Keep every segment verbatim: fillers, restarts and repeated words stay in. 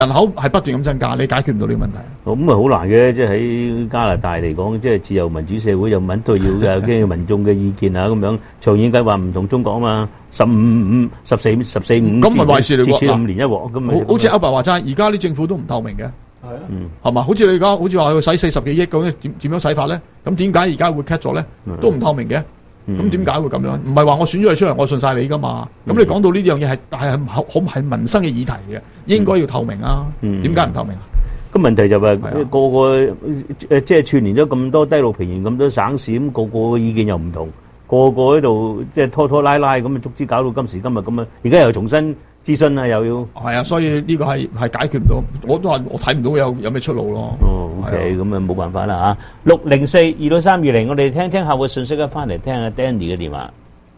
人口係不斷咁增加，你解決唔到呢個問題。 咁啊好難嘅，即係喺加拿大嚟講，即係自由民主社會又揾到要嘅，即係民眾嘅意見啊咁樣。長遠計劃唔同中國啊嘛，十五五十四十四五， 咁咪壞事嚟喎。 至少五年一鑊咁咪。 好似歐伯話齋，而家啲政府都唔透明嘅。 係啊， 係嘛？好似你而家好似話佢使四十幾億咁，點點樣使法咧？咁點解而家會 cut 咗咧？都唔透明嘅。咁點解會咁樣？唔係話我選咗你出嚟，我信晒你噶嘛？咁、嗯、你講到呢樣嘢係係好係民生嘅議題嘅，應該要透明啊？點解唔透明啊？ 咁問題就係、是、個個誒即係串連咗咁多低路平原咁多省市，咁個個意見又唔同，個個喺度即係拖拖拉拉咁啊，足之搞到今時今日咁啊！而家又重新諮詢啊，又要係啊，所以呢個係係解決唔到，我都話我睇唔到有有咩出路咯。 哦 ，OK，咁啊冇辦法啦嚇。六零四二到三二零，我哋聽聽客戶信息啊，翻嚟聽下 Danny 嘅電話。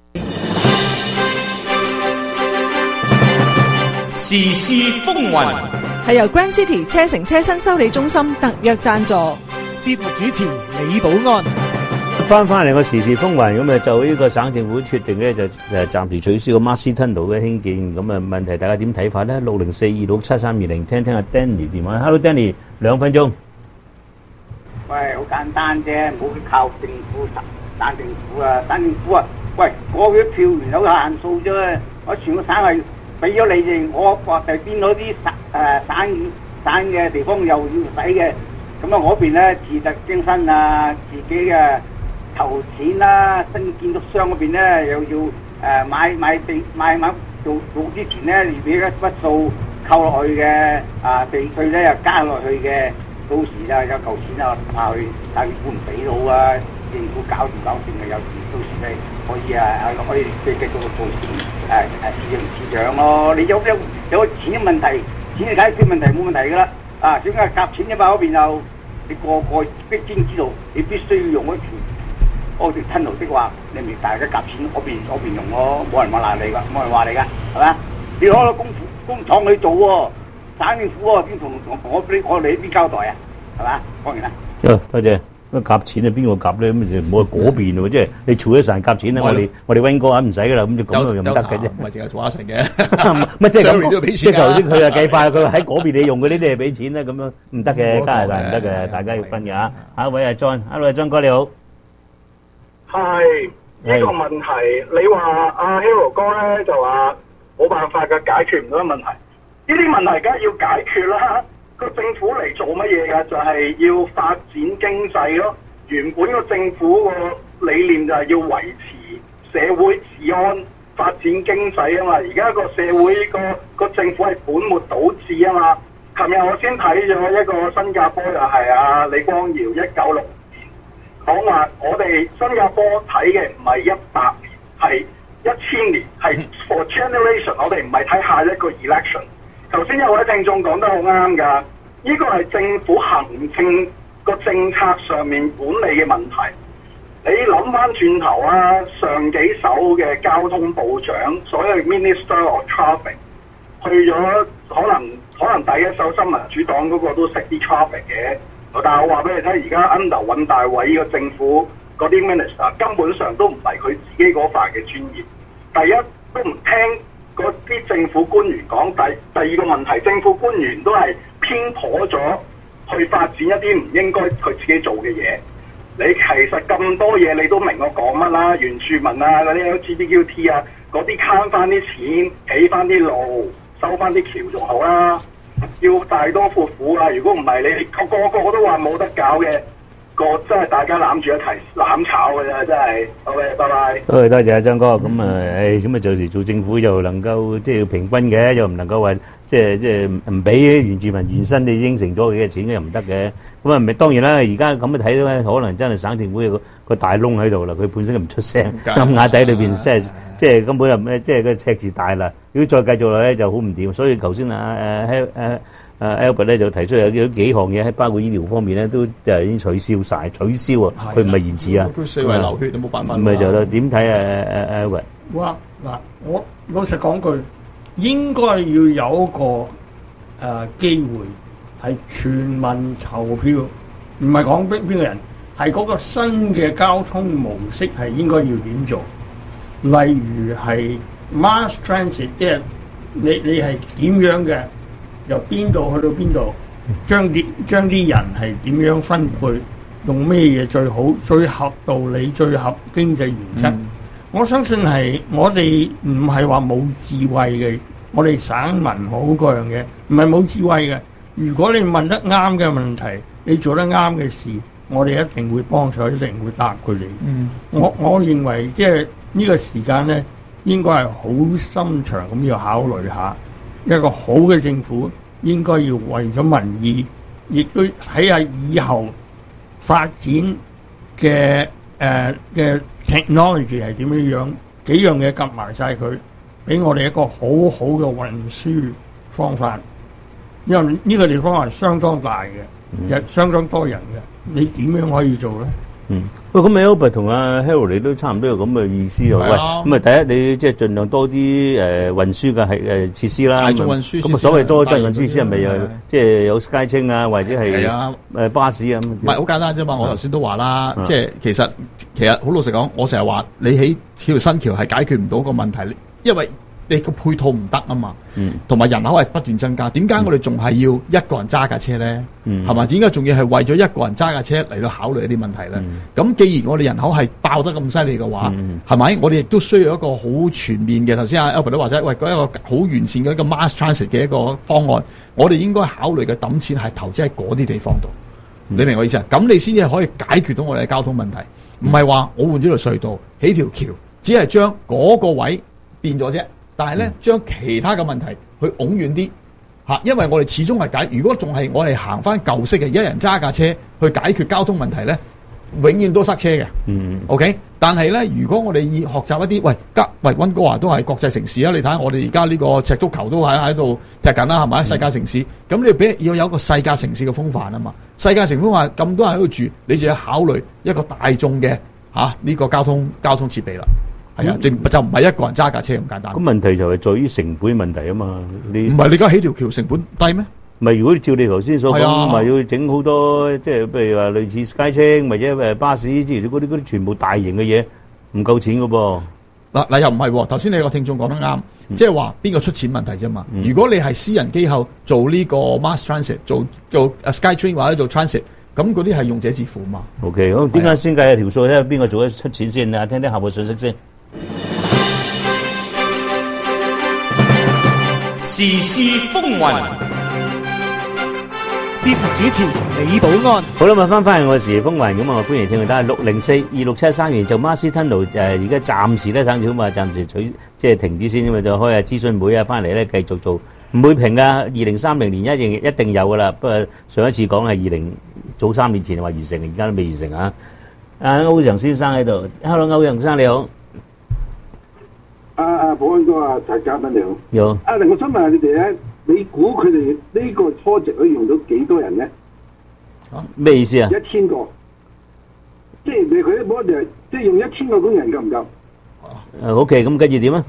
時事風雲係由 Grand City 車城車身修理中心特約贊助， 節目主持李寶安。 翻翻嚟個時事風雲，咁啊就呢個省政府決定咧，就誒暫時取消個 Marcy Tunnel 嘅興建。咁啊問題大家點睇法咧？六零四二六七三二零，聽聽阿 Danny 電話。Hello Danny，兩分鐘。 喂，好簡單啫，唔好靠政府省政府啊，省政府啊，喂，我嘅票源有限數啫，我全個省係俾咗你哋，我話就邊嗰啲省誒省省嘅地方又要使嘅，咁啊嗰邊咧自力更生啊，自己嘅。投錢啦，新建築商嗰邊咧又要誒、呃、買買地買買做做之前咧，要俾一筆數扣落去嘅，啊地稅咧又加落去嘅，到時啊有嚿錢啊下去，但係政府唔俾到啊，政府搞掂搞掂咪有時到時咪可以啊可以繼繼續做誒誒市場市場咯。你有有有錢嘅問題，錢嘅解決問題冇問題㗎啦，啊點解夾錢啫嘛？嗰邊又你個個必經知道，你必須要用嗰條。嗰條吞路的話，你咪大家夾錢嗰邊嗰邊用咯，冇人話鬧你㗎，冇人話你㗎，係咪？你攞個工工廠去做喎，省政府喎，邊同同我俾我哋邊交代啊？係嘛？講完啦。 哦，多謝。咁夾錢啊，邊個夾咧？咁就唔好去嗰邊喎，即係你儲一成夾錢啦。我哋我哋溫哥華唔使㗎啦，咁就咁就唔得嘅啫。 唔係淨係做一成嘅， 乜即係咁？ 都要俾錢㗎。 即係頭先佢又計快，佢話喺嗰邊你用嗰啲你係俾錢啦，咁樣唔得嘅，加拿大唔得嘅，大家要分嘅嚇。下一位係 John，Hello John 哥你好。 係呢、這個問題，你話阿 Hero 哥咧就話冇辦法嘅，解決唔到嘅問題。呢啲問題梗係要解決啦。個政府嚟做乜嘢㗎？就係、是、要發展經濟咯。原本個政府個理念就係要維持社會治安、發展經濟啊嘛。而家個社會個個政府係本末倒置啊嘛。琴日我先睇咗一個新加坡，又係阿李光耀一九六。講話我哋新加坡睇嘅唔係一百年，係一千年，係 for generation。我哋唔係睇下一個 election。頭先有位聽眾講得好啱㗎，呢個係政府行政個政策上面管理嘅問題。你諗翻轉頭啊，上幾手嘅交通部長，所謂 Minister of Traffic，去咗可能可能第一手新民主黨嗰個都識啲 traffic 嘅。但係我話俾你聽，而家 under 尹大偉個政府嗰啲 minister 根本上都唔係佢自己嗰塊嘅專業。第一都唔聽嗰啲政府官員講，第第二個問題，政府官員都係偏頗咗去發展一啲唔應該佢自己做嘅嘢。你其實咁多嘢你都明我講乜啦？原住民啊，嗰啲 L G B T Q 啊，嗰啲慳翻啲錢，起翻啲路，收翻啲橋仲好啦。要大多闊斧啊！如果唔係你個個個都話冇得搞嘅，個真係大家攬住一齊攬炒嘅啫，真係。好嘅，拜拜。 多謝多謝阿張哥。咁啊，誒咁啊，有時做政府又能夠即係要平均嘅，又唔能夠話即係即係唔俾原住民原身你應承咗佢嘅錢又唔得嘅。咁啊，咪當然啦。而家咁樣睇到咧，可能真係省政府有個個大窿喺度啦。佢本身都唔出聲，針眼底裏邊即係即係根本就咩，即係個赤字大啦。如果再繼續落咧，就好唔掂。所以頭先啊誒誒誒 Albert 咧就提出有幾幾項嘢，喺包括醫療方面咧，都就已經取消晒，取消啊！佢唔係延遲啊。 佢四圍流血都冇辦法。 唔係就啦，點睇啊誒誒 Albert？ 哇嗱，我老實講句，應該要有一個誒機會係全民投票，唔係講邊邊個人，係嗰個新嘅交通模式係應該要點做？例如係 mass transit，即係你你係點樣嘅由邊度去到邊度，將啲將啲人係點樣分配，用咩嘢最好、最合道理、最合經濟原則。嗯、我相信係我哋唔係話冇智慧嘅，我哋省民好嗰樣嘢，唔係冇智慧嘅。如果你問得啱嘅問題，你做得啱嘅事，我哋一定會幫手，一定會答佢哋。嗯，我我認為即係呢個時間咧，應該係好深長咁要考慮下，一個好嘅政府應該要為咗民意，亦都睇下以後發展嘅誒嘅 technology 係點樣樣，幾樣嘢夾埋晒佢，俾我哋一個好好嘅運輸方法。因為呢個地方係相當大嘅，又、嗯、相當多人嘅，你點樣可以做咧？ 嗯，喂，咁 Albert 同阿 Harold 你都差唔多有咁嘅意思喎。喂，咁啊，第一你即係盡量多啲誒運輸嘅係誒設施啦。大眾運輸咁啊，所謂多啲運輸設施係咪又即係有 SkyTrain啊，或者係誒巴士啊咁？唔係好簡單啫嘛，我頭先都話啦，即係其實其實好老實講，我成日話你起條新橋係解決唔到個問題，因為你個配套唔得啊嘛，同埋、嗯、人口係不斷增加，點解我哋仲係要一個人揸架車咧？係嘛、嗯？點解仲要係為咗一個人揸架車嚟到考慮一啲問題咧？咁、嗯、既然我哋人口係爆得咁犀利嘅話，係咪、嗯？我哋亦都需要一個好全面嘅。頭先阿 Albert 都話齋，喂，嗰一個好完善嘅一個 mass transit 嘅一個方案，我哋應該考慮嘅揼錢係投資喺嗰啲地方度。嗯、你明我意思啊？咁你先至可以解決到我哋嘅交通問題，唔係話我換咗條隧道起條橋，只係將嗰個位變咗啫。但係咧，將其他嘅問題去拱遠啲嚇，因為我哋始終係解。如果仲係我哋行翻舊式嘅一人揸架車去解決交通問題咧，永遠都塞車嘅。嗯 OK，但係咧，如果我哋要學習一啲，喂，吉喂溫哥華都係國際城市啊！你睇下我哋而家呢個赤足球都喺喺度踢緊啦，係咪？世界城市，咁、嗯、你俾要有一個世界城市嘅風範啊嘛。世界城市風範咁多人喺度住，你就要考慮一個大眾嘅嚇呢個交通交通設備啦。係啊，就就唔係一個人揸架車咁簡單。咁問題就係在於成本問題啊嘛。你唔係你而家起條橋成本低咩？唔係，如果照你頭先所講，咪要整好多，即係譬如話類似 SkyTrain或者誒巴士之類嗰啲嗰啲全部大型嘅嘢，唔夠錢噶噃。嗱嗱又唔係喎，頭先你個聽眾講得啱，即係話邊個出錢問題啫嘛。如果你係私人機構做呢個 mass transit，做做 SkyTrain 或者做 transit。咁嗰啲係用者自付嘛 ？OK， 咁點解先計條數咧？邊個做得出錢先啊？聽聽客戶信息先。 時事風雲， 節目主持李寶安。 好啦，咁翻返嚟我嘅時事風雲，咁啊歡迎聽眾打六零四二六七三完就 Marcy Tunnel 誒，而家暫時咧省政府話暫時取即係停止先，因為就開下諮詢會啊，翻嚟咧繼續做。唔會平噶，二零三零年一定一定有噶啦。不過上一次講係二零早三年前話完成，而家都未完成啊。阿歐陽先生喺度 ，Hello， 歐陽生你好。 阿阿保安哥啊，陳嘉賓你好。 你好。 阿玲，我想問下你哋咧，你估佢哋呢個 project 可以用到幾多人咧？ 啊？咩意思啊？ 一千個，即係你佢啲 project，即係用一千個工人夠唔夠？ 誒 ，OK， 咁跟住點啊？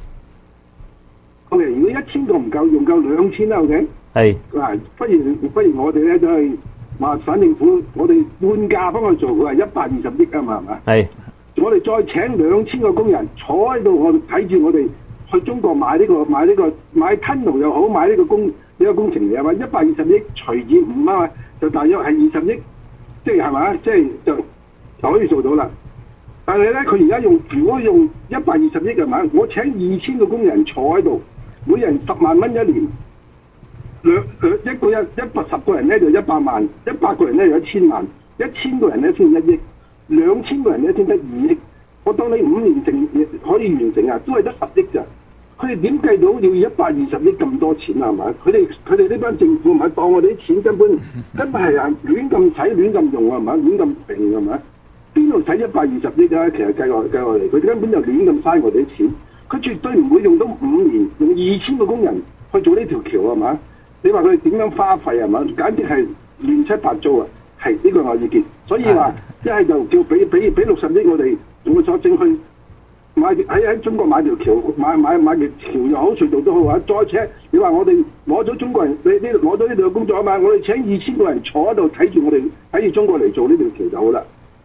O.K. 如果一千個唔夠，用夠兩千啦，O.K. 係嗱，不如不如我哋咧就係話省政府，我哋半價幫佢做，佢係一百二十億啊嘛，係咪？係。我哋再請兩千個工人坐喺度，我哋睇住我哋去中國買呢個買呢個買 tunnel 又好，買呢個工呢個工程嚟啊嘛，一百二十億除以五啊，就大約係二十億，即係係咪？即係就就可以做到啦。但係咧，佢而家用如果用一百二十億係咪？我請二千個工人坐喺度。每人十萬蚊一年，兩兩一個人一百十個人咧就一百萬，一百個人咧就一千萬，一千個人咧先一億，兩千個人咧先得二億。我當你五年成可以完成啊，都係得十億咋？佢哋點計到要一百二十億咁多錢啊？係咪？佢哋佢哋呢班政府唔係當我哋啲錢根本根本係啊亂咁使亂咁用啊？係咪？亂咁平係咪？邊度使一百二十億啊？其實計落計落嚟，佢根本就亂咁嘥我哋啲錢。佢絕對唔會用到五年，用二千個工人去做呢條橋係嘛？你話佢哋點樣花費係嘛？簡直係亂七八糟啊！係呢個我意見。所以話一係就叫俾俾俾六十億我哋用個所整去買喺喺中國買條橋，買買買條橋又好，隧道都好啊！再請你話我哋攞咗中國人，你呢攞咗呢度嘅工作啊嘛？我哋請二千個人坐喺度睇住我哋睇住中國嚟做呢條橋就好啦。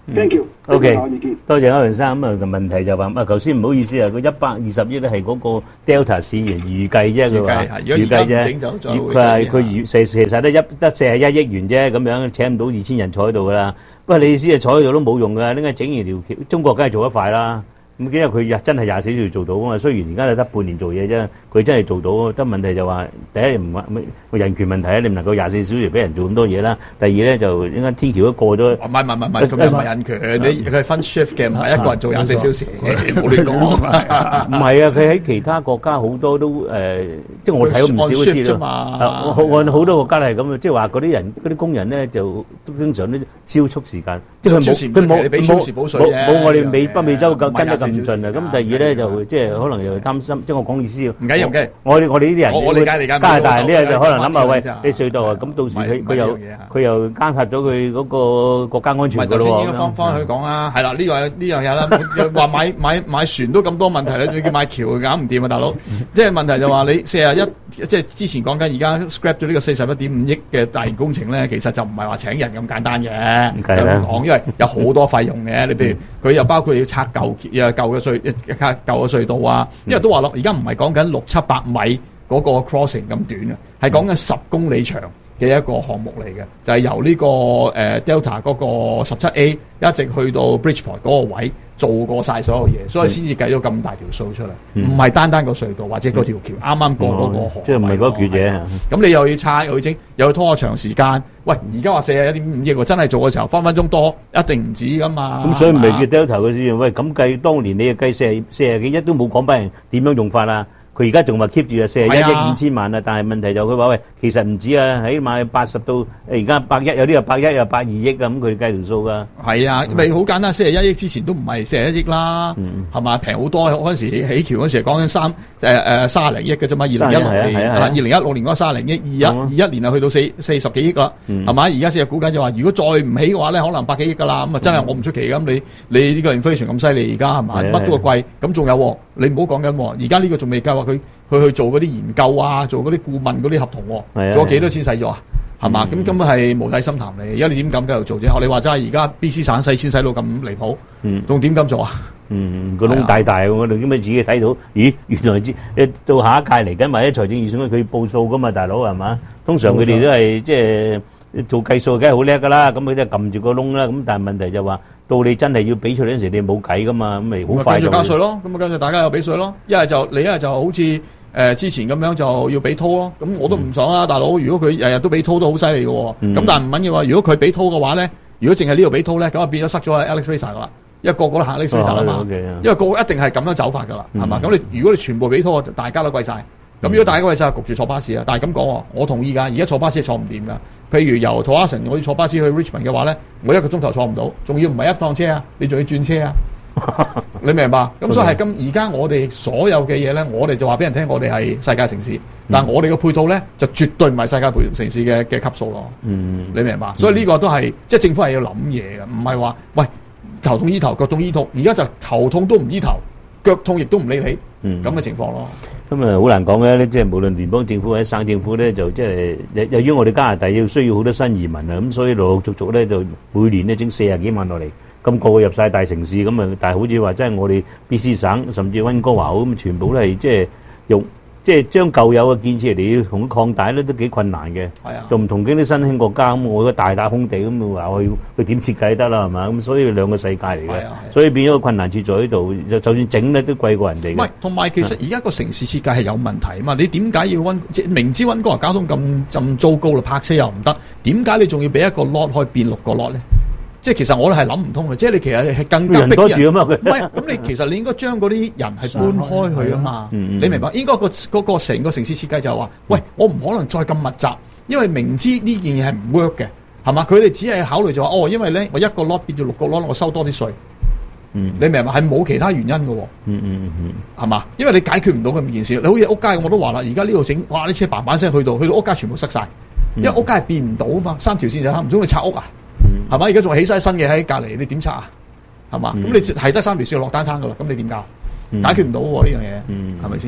Thank you。 OK，多謝歐陽生。咁啊，個問題就話啊，頭先唔好意思啊，佢一百二十億咧係嗰個 Delta 市員預計啫，佢話預計啫。佢係佢預其其實都一得四十一億元啫，咁樣請唔到二千人坐喺度噶啦。不過你意思係坐喺度都冇用噶，點解整完條橋？中國梗係做得快啦。咁因為佢真係廿四小時做到啊嘛，雖然而家係得半年做嘢啫，佢真係做到。得問題就話，第一唔話個人權問題啊，你唔能夠廿四小時俾人做咁多嘢啦。第二咧就應該天橋都過咗。唔係唔係唔係，咁又唔係人權，你佢係分 shift 嘅，唔係一個人做廿四小時，冇亂講。唔係啊，佢喺其他國家好多都誒，即係我睇到唔少都知啦。按好多國家係咁嘅，即係話嗰啲人嗰啲工人咧就都經常都超速時間，即係佢冇佢冇冇冇冇我哋美北美洲咁跟得咁盡啊！咁第二咧就即係可能又擔心，即係我講意思。唔緊要唔緊要，我哋我哋呢啲人，我理解理解。加拿大人呢就可能諗下，喂，你隧道啊，咁到時佢佢又佢又監察咗佢嗰個國家安全㗎咯喎。唔係頭先應該方方去講啊，係啦，呢樣呢樣嘢啦，話買買買船都咁多問題咧，仲要買橋搞唔掂啊，大佬！即係問題就話你四十一，即係之前講緊而家 scrap 咗呢個四十一點五億嘅大型工程咧，其實就唔係話請人咁簡單嘅。咁講，因為有好多費用嘅，你譬如佢又包括要拆舊又舊嘅隧舊嘅隧道啊，因為都話咯，而家唔係講緊六七百米嗰個 crossing 咁短啊，係講緊十公里長嘅一個項目嚟嘅，就係、是、由呢、這個誒、呃、Delta 嗰個十七 A 一直去到 Bridgeport 嗰個位做過晒所有嘢，所以先至計咗咁大條數出嚟，唔係、嗯、單單個隧道或者嗰條橋啱啱過嗰個河、嗯，即係唔係嗰橛嘢。咁你又要拆又要整，又要拖長時間。喂，而家話四十一點五億喎，真係做嘅時候分分鐘多，一定唔止噶嘛。咁所以唔係叫 Delta 嘅先。喂，咁計當年你計四十四十幾億都冇講俾人點樣用法啊？佢而家仲話 keep 住啊四十一億五千萬啊，但係問題就佢話喂，其實唔止啊，起碼八十到而家百一，有啲又百一又百二億啊，咁佢計條數噶。係啊，咪好簡單，四十一億之前都唔係四十一億啦，係嘛，平好多。嗰陣時起橋嗰時講緊三誒誒三十零億嘅啫嘛，二零一六年啊，二零一六年嗰三十零億，二一二一年啊去到四四十幾億啦，係嘛？而家先係估緊就話，如果再唔起嘅話咧，可能百幾億噶啦。咁啊真係我唔出奇咁，你你呢個 inflation 咁犀利而家係嘛？乜都係貴，咁仲有你唔好講緊，而家呢個仲未計劃佢。佢去做嗰啲研究啊，做嗰啲顧問嗰啲合同，做咗幾多錢使咗啊？係嘛？咁根本係無底深潭嚟，而家你點敢繼續做啫？學你話齋，而家 B C 省使錢使到咁離譜，仲點敢做啊？嗯，個窿大大，我哋咁樣自己睇到，咦？原來知誒到下一屆嚟緊，或者財政預算佢報數噶嘛，大佬係嘛？通常佢哋都係即係做計數，梗係好叻噶啦。咁佢都係撳住個窿啦。咁但係問題就話，到你真係要俾出嗰陣時，你冇計噶嘛？咁咪好快就。咁咪跟住加稅咯，咁咪跟住大家又俾稅咯。一係就你一係就好似。誒、呃、之前咁樣就要俾拖咯，咁我都唔爽啊，大佬！如果佢日日都俾拖都好犀利嘅喎，咁、嗯、但係唔緊要啊。如果佢俾拖嘅話咧，如果淨係呢度俾拖咧，咁啊變咗塞咗喺 Alex Fraser 噶啦，因為個個都行 Alex Fraser 啊嘛，哦 okay、因為個個一定係咁樣走法噶啦，係嘛、嗯？咁你如果你全部俾拖，大家都貴晒。咁、嗯、如果大家貴晒，焗住坐巴士啊。但係咁講，我同意㗎。而家坐巴士係坐唔掂㗎。譬如由土瓜城我要坐巴士去 Richmond 嘅話咧，我一個鐘頭坐唔到，仲要唔係一趟車啊，你仲要轉車啊。你明白？咁所以係今而家我哋所有嘅嘢咧，我哋就話俾人聽，我哋係世界城市，但係我哋嘅配套咧就絕對唔係世界配城市嘅嘅級數咯。嗯，你明白？所以呢個都係即係政府係要諗嘢嘅，唔係話喂頭痛醫頭，腳痛醫腳，而家就頭痛都唔醫頭，腳痛亦都唔理你，咁嘅情況咯。 咁啊，好難講嘅，即係無論聯邦政府或者省政府咧，就即係由於我哋加拿大要需要好多新移民啊，咁所以陸陸續續咧就每年咧整四十幾萬落嚟。咁個個入晒大城市咁啊！但係好似話，即係我哋 B C 省甚至溫哥華好咁，全部都係即係用即係將舊有嘅建設嚟要同擴大咧，都幾困難嘅。係啊，就唔同啲新興國家咁，我個大大空地咁話我佢點設計得啦係嘛？咁所以兩個世界嚟嘅，所以變咗個困難處在喺度。就就算整咧都貴過人哋嘅。唔係，同埋其實而家個城市設計係有問題啊嘛！你點解要溫即係明知溫哥華交通咁咁糟糕啦，泊車又唔得，點解你仲要俾一個 lot 可以變六個 lot 咧？即係其實我哋係諗唔通嘅，即係你其實係更加逼人。唔係，咁你其實你應該將嗰啲人係搬開去啊嘛。你明白？應該個嗰個成個城市設計就係話，喂，我唔可能再咁密集，因為明知呢件嘢係唔 work 嘅，係嘛？佢哋只係考慮就話，哦，因為咧我一個 lot 變咗六個 lot，我收多啲稅。嗯，你明白？係冇其他原因嘅喎。嗯嗯嗯，係嘛？因為你解決唔到咁件事。你好似屋街我都話啦，而家呢度整，哇！啲車嘭嘭聲去到，去到屋街全部塞晒，因為屋街係變唔到啊嘛，三條線就唔通你拆屋啊？係嘛？而家仲起晒新嘅喺隔離，你點拆啊？係嘛？咁、嗯、你係得三條線落單攤噶啦，咁你點搞？嗯、解決唔到喎呢樣嘢，係咪先？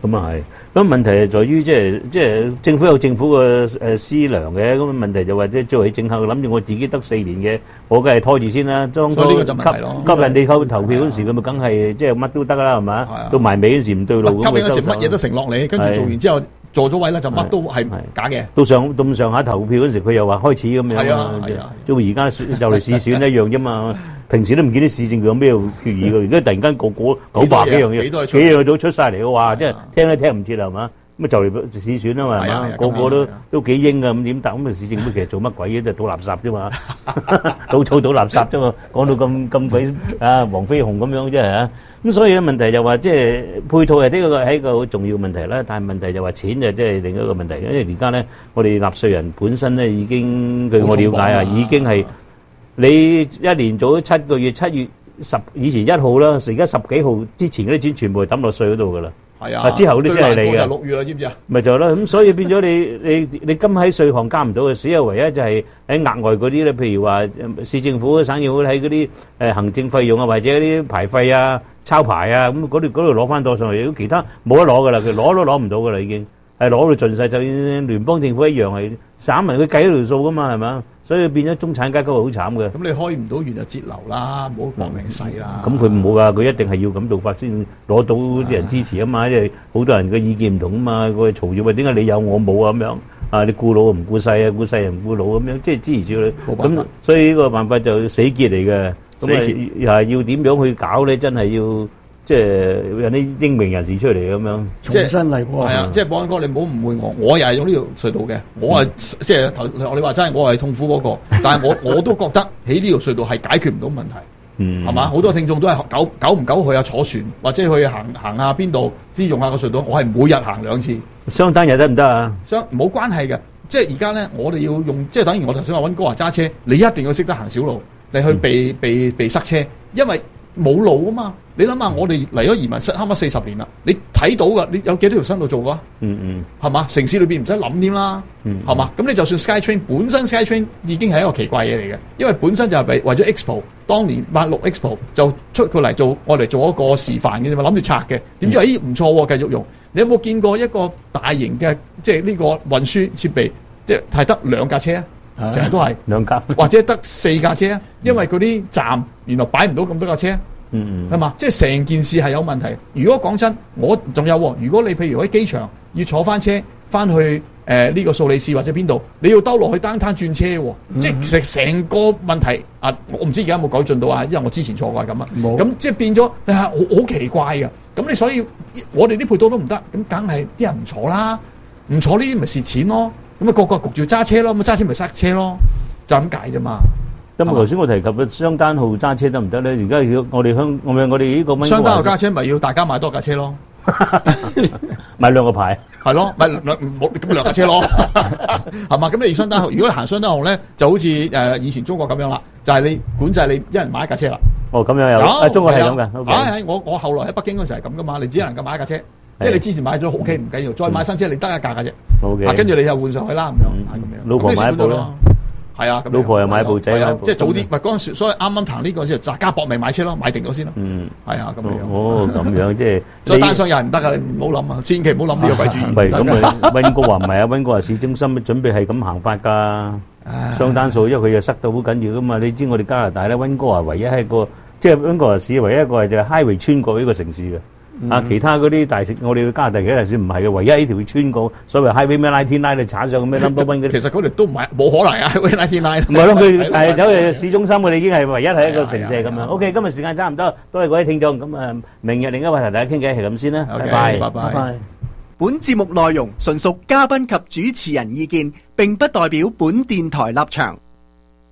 咁啊係，咁問題係在於即係即係政府有政府嘅誒思量嘅，咁問題就話即係作為政客諗住我自己得四年嘅，我梗係拖住先啦。當初吸吸人哋去投票嗰時，咁咪梗係即係乜都得啦，係嘛？到埋尾嗰時唔對路咁。 吸嗰時乜嘢都承諾你，跟住做完之後做咗位咧就乜都係假嘅。 到上到咁上下投票嗰時，佢又話開始咁樣。係啊係啊，做而家就嚟試選一樣啫嘛。平時都唔見啲市政有咩決議嘅，而家突然間個個九百幾樣嘢，幾樣都出晒嚟嘅話，即係聽都聽唔切啦，係嘛？咁啊就嚟試選啊嘛，係嘛？個個都都幾英㗎，咁點答？咁啊市政府其實做乜鬼嘢？就倒垃圾啫嘛，倒草倒垃圾啫嘛，講到咁咁鬼啊黃飛鴻咁樣啫嚇。咁所以咧問題就話即係配套係呢個係一個好重要問題啦，但係問題就話錢就即係另一個問題，因為而家咧我哋納稅人本身咧已經據我了解啊，已經係。你一年做咗七個月，七月十以前一號啦，而家十幾號之前嗰啲錢全部抌落稅嗰度噶啦。係啊，之後嗰啲先係你嘅。就六月啦，知唔知啊？咪就係咯，咁所以變咗你你你今喺稅項加唔到嘅，只有唯一就係喺額外嗰啲咧，譬如話市政府、省議會喺嗰啲誒行政費用啊，或者嗰啲牌費啊、抄牌啊，咁嗰度嗰度攞翻多上嚟，如果其他冇得攞噶啦，佢攞都攞唔到噶啦，已經係攞到盡晒，就算聯邦政府一樣係省民佢計咗條數噶嘛，係嘛？所以變咗中產階級係好慘嘅。咁你開唔到源就節流啦，唔好搏命使啦。咁佢唔好噶，佢一定係要咁做法先攞到啲人支持啊嘛。因為好多人嘅意見唔同啊嘛，佢嘈住話點解你有我冇啊咁樣啊？你顧老唔顧細啊，顧細人唔顧老咁樣，即係支持住佢。咁所以呢個辦法就死結嚟嘅。死結又係要點樣去搞咧？真係要。即係有啲英明人士出嚟咁樣， 重新嚟過。 係啊，即係保安哥，你唔好誤會我，我又係用呢條隧道嘅，我係即係頭你話齋，我係痛苦嗰個，但係我我都覺得喺呢條隧道係解決唔到問題，嗯，係嘛？好多聽眾都係久久唔久去下坐船，或者去行行下邊度先用下個隧道，我係每日行兩次， 雙單日得唔得啊？ 雙冇關係嘅，即係而家咧，我哋要用，即係等於我頭先話溫哥華揸車，你一定要識得行小路，你去避避避塞車，因為冇路啊嘛。你諗下，我哋嚟咗移民，差唔多四十年啦。你睇到噶，你有幾多條新路做過啊？嗯嗯，係嘛？城市裏邊唔使諗添啦，係嘛？咁你就算 SkyTrain 本身 SkyTrain 已經係一個奇怪嘢嚟嘅，因為本身就係為為咗 Expo， 當年八六 Expo 就出佢嚟做，我哋做一個示範嘅啫嘛，諗住拆嘅。點知話咦唔錯喎，繼續用。你有冇見過一個大型嘅即係呢個運輸設備，即係係得兩架車啊？成日都係兩架，或者得四架車啊？因為嗰啲站原來擺唔到咁多架車。嗯嗯，係嘛？即係成件事係有問題。如果講真，我仲有喎。如果你譬如喺機場要坐翻車翻去誒呢、呃這個蘇黎世或者邊度，你要兜落去單攤轉車喎。嗯、即係成成個問題啊！我唔知而家有冇改進到啊？因為我之前坐過係咁啊。冇。咁即係變咗你係好好奇怪嘅。咁你所以我哋啲配套都唔得，咁梗係啲人唔坐啦，唔坐呢啲咪蝕錢咯。咁啊個個焗住揸車咯，咁揸車咪塞車咯，就咁解啫嘛。 咁頭先我提及嘅雙單號揸車得唔得咧？而家我哋香我哋我哋呢個雙單號揸車咪要大家買多架車咯， 買兩個牌係咯，買兩冇咁兩架車咯，係嘛？咁你雙單號，如果你行雙單號咧，就好似誒以前中國咁樣啦，就係你管制你一人買一架車啦。 哦，咁樣有啊，中國係咁嘅。 啊係，我我後來喺北京嗰時係咁噶嘛，你只能夠買一架車，即係你之前買咗 OK 唔緊要，再買新車你得一架嘅啫。OK，跟住你又換上去啦咁樣，係咁樣。 老婆買一部咯。 係啊， 老婆又買部仔， 即係早啲，咪嗰陣時，所以啱啱行呢個先，大家搏命買車咯，買定咗先咯。嗯，係啊，咁樣。 哦，咁樣即係。 所以單雙又係唔得噶，你唔好諗啊，千祈唔好諗呢個鬼主意。 唔係咁啊，溫哥華唔係啊，溫哥華市中心準備係咁行法噶。雙單數，因為佢又塞到好緊要噶嘛。你知我哋加拿大咧，溫哥華唯一係一個，即係溫哥華市唯一一個係就係 highway 穿過呢個城市嘅。啊！其他嗰啲大城，我哋加拿大嘅大城市唔係嘅，唯一呢條會穿過所謂 highway 咩 ninety nine 你踩上咩 number one 嗰啲。 其實嗰條都唔係冇可能啊 highway ninety nine。 唔係咯，佢係走去市中心，我哋已經係唯一係一個城市係咁樣。OK，今日時間差唔多，多謝各位聽眾。咁啊，明日另一位同大家傾偈係咁先啦。拜拜，拜拜。 本節目內容純屬嘉賓及主持人意見，並不代表本電台立場。